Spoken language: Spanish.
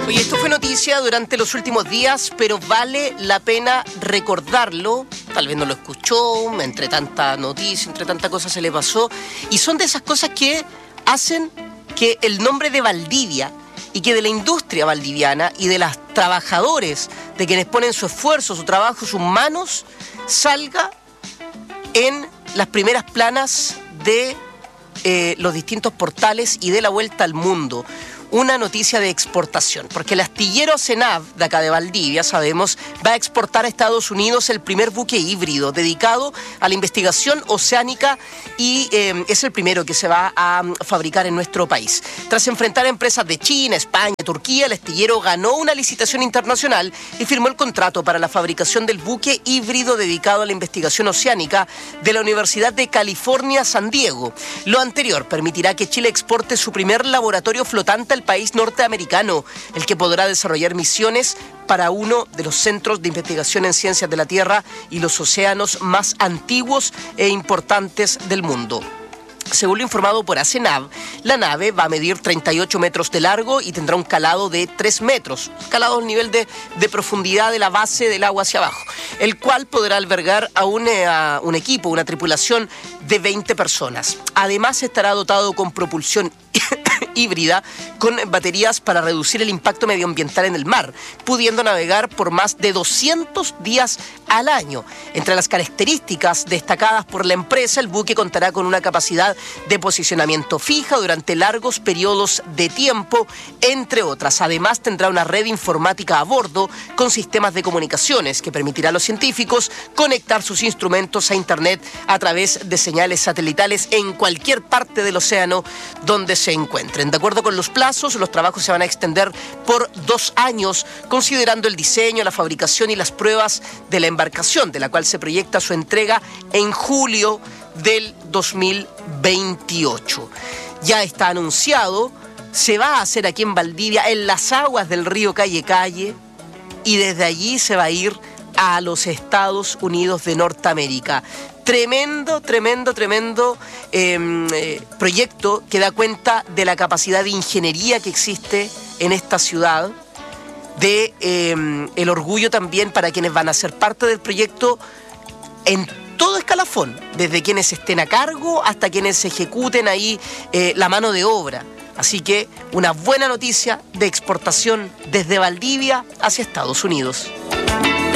Oye, esto fue noticia durante los últimos días, pero vale la pena recordarlo. Tal vez no lo escuchó, entre tanta noticia, entre tanta cosa se le pasó. Y son de esas cosas que hacen que el nombre de Valdivia y que de la industria valdiviana y de los trabajadores, de quienes ponen su esfuerzo, su trabajo, sus manos, salga en las primeras planas de los distintos portales y de la vuelta al mundo. Una noticia de exportación, porque el astillero Senav de acá de Valdivia, sabemos, va a exportar a Estados Unidos el primer buque híbrido dedicado a la investigación oceánica y es el primero que se va a fabricar en nuestro país. Tras enfrentar a empresas de China, España, Turquía, el astillero ganó una licitación internacional y firmó el contrato para la fabricación del buque híbrido dedicado a la investigación oceánica de la Universidad de California, San Diego. Lo anterior permitirá que Chile exporte su primer laboratorio flotante al país norteamericano, el que podrá desarrollar misiones para uno de los centros de investigación en ciencias de la Tierra y los océanos más antiguos e importantes del mundo. Según lo informado por ACENAV, la nave va a medir 38 metros de largo y tendrá un calado de 3 metros, calado al nivel de profundidad de la base del agua hacia abajo, el cual podrá albergar a un equipo, una tripulación de 20 personas. Además, estará dotado con propulsión híbrida con baterías para reducir el impacto medioambiental en el mar, pudiendo navegar por más de 200 días al año. Entre las características destacadas por la empresa, el buque contará con una capacidad de posicionamiento fija durante largos periodos de tiempo, entre otras. Además, tendrá una red informática a bordo con sistemas de comunicaciones que permitirá a los científicos conectar sus instrumentos a Internet a través de señales satelitales en cualquier parte del océano donde se encuentren. De acuerdo con los plazos, los trabajos se van a extender por 2 años, considerando el diseño, la fabricación y las pruebas de la embarcación, de la cual se proyecta su entrega en julio del 2028. Ya está anunciado, se va a hacer aquí en Valdivia, en las aguas del río Calle Calle, y desde allí se va a ir a los Estados Unidos de Norteamérica. Tremendo proyecto que da cuenta de la capacidad de ingeniería que existe en esta ciudad, de el orgullo también para quienes van a ser parte del proyecto en todo escalafón, desde quienes estén a cargo hasta quienes ejecuten ahí la mano de obra. Así que una buena noticia de exportación desde Valdivia hacia Estados Unidos.